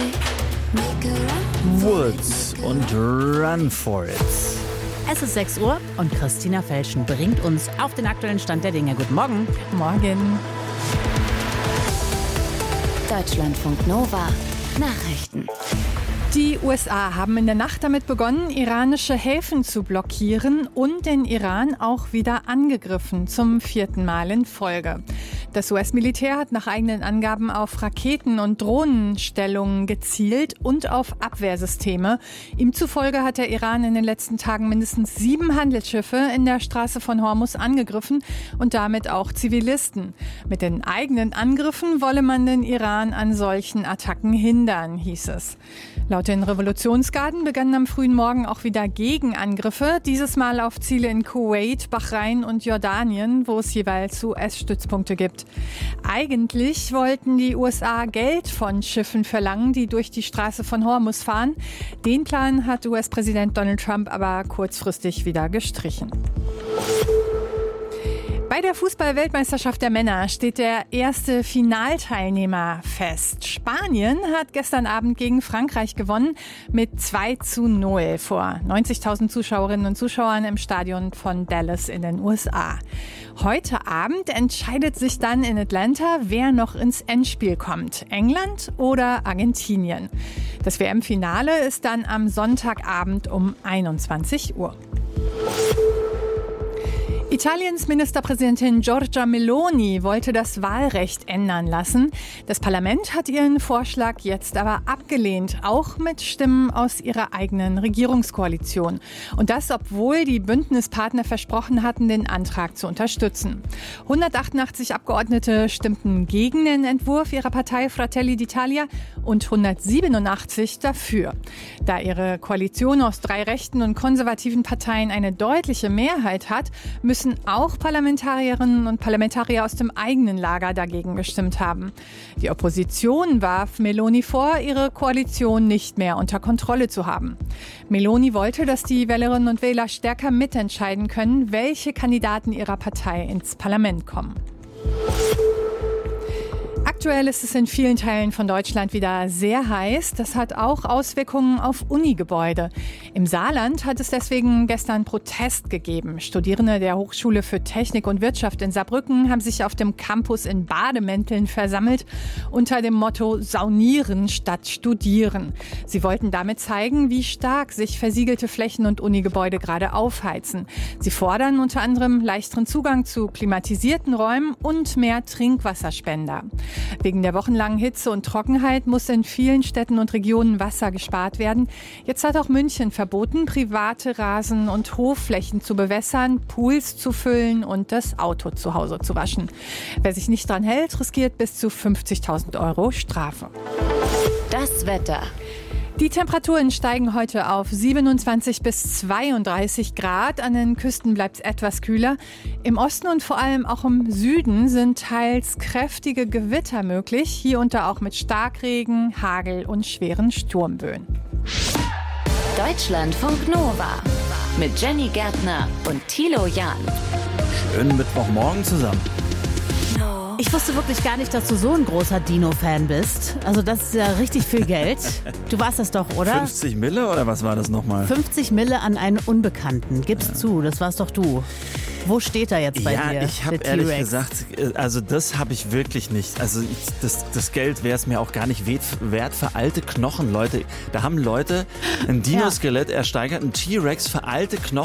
Woods und Run for It. Es ist 6 Uhr und Christina Felschen bringt uns auf den aktuellen Stand der Dinge. Guten Morgen. Morgen. Deutschlandfunk Nova Nachrichten. Die USA haben in der Nacht damit begonnen, iranische Häfen zu blockieren und den Iran auch wieder angegriffen, zum 4. Mal in Folge. Das US-Militär hat nach eigenen Angaben auf Raketen- und Drohnenstellungen gezielt und auf Abwehrsysteme. Ihm zufolge hat der Iran in den letzten Tagen mindestens 7 Handelsschiffe in der Straße von Hormuz angegriffen und damit auch Zivilisten. Mit den eigenen Angriffen wolle man den Iran an solchen Attacken hindern, hieß es. Laut den Revolutionsgarden begannen am frühen Morgen auch wieder Gegenangriffe, dieses Mal auf Ziele in Kuwait, Bahrain und Jordanien, wo es jeweils US-Stützpunkte gibt. Eigentlich wollten die USA Geld von Schiffen verlangen, die durch die Straße von Hormuz fahren. Den Plan hat US-Präsident Donald Trump aber kurzfristig wieder gestrichen. Bei der Fußball-Weltmeisterschaft der Männer steht der erste Finalteilnehmer fest. Spanien hat gestern Abend gegen Frankreich gewonnen mit 2:0 vor 90.000 Zuschauerinnen und Zuschauern im Stadion von Dallas in den USA. Heute Abend entscheidet sich dann in Atlanta, wer noch ins Endspiel kommt. England oder Argentinien. Das WM-Finale ist dann am Sonntagabend um 21 Uhr. Italiens Ministerpräsidentin Giorgia Meloni wollte das Wahlrecht ändern lassen. Das Parlament hat ihren Vorschlag jetzt aber abgelehnt, auch mit Stimmen aus ihrer eigenen Regierungskoalition. Und das, obwohl die Bündnispartner versprochen hatten, den Antrag zu unterstützen. 188 Abgeordnete stimmten gegen den Entwurf ihrer Partei Fratelli d'Italia und 187 dafür. Da ihre Koalition aus 3 rechten und konservativen Parteien eine deutliche Mehrheit hat, müssen auch Parlamentarierinnen und Parlamentarier aus dem eigenen Lager dagegen gestimmt haben. Die Opposition warf Meloni vor, ihre Koalition nicht mehr unter Kontrolle zu haben. Meloni wollte, dass die Wählerinnen und Wähler stärker mitentscheiden können, welche Kandidaten ihrer Partei ins Parlament kommen. Aktuell ist es in vielen Teilen von Deutschland wieder sehr heiß. Das hat auch Auswirkungen auf Unigebäude. Im Saarland hat es deswegen gestern Protest gegeben. Studierende der Hochschule für Technik und Wirtschaft in Saarbrücken haben sich auf dem Campus in Bademänteln versammelt unter dem Motto Saunieren statt Studieren. Sie wollten damit zeigen, wie stark sich versiegelte Flächen und Unigebäude gerade aufheizen. Sie fordern unter anderem leichteren Zugang zu klimatisierten Räumen und mehr Trinkwasserspender. Wegen der wochenlangen Hitze und Trockenheit muss in vielen Städten und Regionen Wasser gespart werden. Jetzt hat auch München verboten, private Rasen- und Hofflächen zu bewässern, Pools zu füllen und das Auto zu Hause zu waschen. Wer sich nicht dran hält, riskiert bis zu 50.000 € Strafe. Das Wetter. Die Temperaturen steigen heute auf 27 bis 32 Grad. An den Küsten bleibt es etwas kühler. Im Osten und vor allem auch im Süden sind teils kräftige Gewitter möglich. Hier und da auch mit Starkregen, Hagel und schweren Sturmböen. Deutschlandfunk Nova mit Jenny Gärtner und Thilo Jahn. Schönen Mittwochmorgen zusammen. Ich wusste wirklich gar nicht, dass du so ein großer Dino-Fan bist. Also das ist ja richtig viel Geld. Du warst das doch, oder? 50 Mille oder was war das nochmal? 50 Mille an einen Unbekannten. Gib's zu, das warst doch du. Wo steht er jetzt bei dir? Ja, ich habe ehrlich gesagt, also das habe ich wirklich nicht. Also das Geld wäre es mir auch gar nicht wert für alte Knochen, Leute. Da haben Leute ein Dino-Skelett ersteigert, ein T-Rex für alte Knochen.